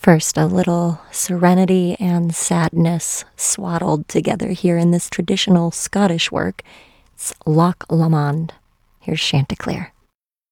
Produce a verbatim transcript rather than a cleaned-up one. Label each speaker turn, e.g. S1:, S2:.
S1: First, a little serenity and sadness swaddled together here in this traditional Scottish work. It's Loch Lomond. Here's Chanticleer.